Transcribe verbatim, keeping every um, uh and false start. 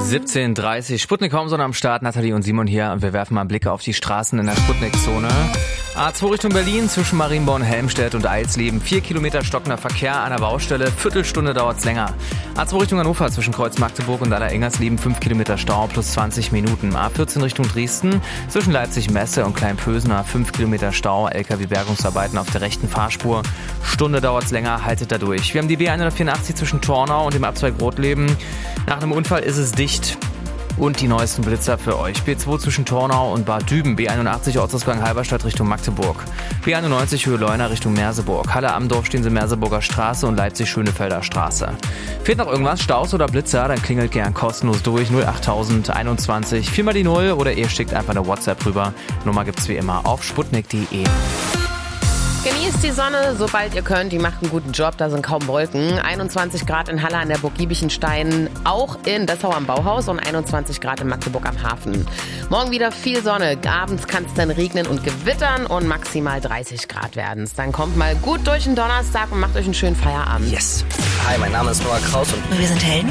siebzehn Uhr dreißig, Sputnik Homson am Start, Nathalie und Simon hier und wir werfen mal Blicke auf die Straßen in der Sputnik-Zone. A zwei Richtung Berlin zwischen Marienborn, Helmstedt und Eisleben. Vier Kilometer stockender Verkehr an der Baustelle. Viertelstunde dauert's länger. A zwei Richtung Hannover zwischen Kreuz Magdeburg und Allereingerslieben. Fünf Kilometer Stau plus zwanzig Minuten. A vierzehn Richtung Dresden zwischen Leipzig-Messe und Kleinpösener. Fünf Kilometer Stau. L K W-Bergungsarbeiten auf der rechten Fahrspur. Stunde dauert's länger. Haltet da durch. Wir haben die B hundertvierundachtzig zwischen Tornau und dem Abzweig Rotleben. Nach einem Unfall ist es dicht. Und die neuesten Blitzer für euch. B zwei zwischen Tornau und Bad Düben. B einundachtzig Ortsausgang Halberstadt Richtung Magdeburg. B einundneunzig Höhe Leuna Richtung Merseburg. Halle am Dorf stehen Sie Merseburger Straße und Leipzig-Schönefelder Straße. Fehlt noch irgendwas, Staus oder Blitzer? Dann klingelt gern kostenlos durch. null achttausend einundzwanzig. Viermal die Null oder ihr schickt einfach eine WhatsApp rüber. Nummer gibt's wie immer auf sputnik punkt de. Genießt die Sonne, sobald ihr könnt. Die macht einen guten Job, da sind kaum Wolken. einundzwanzig Grad in Halle an der Burg Giebichenstein, auch in Dessau am Bauhaus und einundzwanzig Grad in Magdeburg am Hafen. Morgen wieder viel Sonne. Abends kann es dann regnen und gewittern und maximal dreißig Grad werden es. Dann kommt mal gut durch den Donnerstag und macht euch einen schönen Feierabend. Yes. Hi, mein Name ist Noah Kraus und wir sind Helden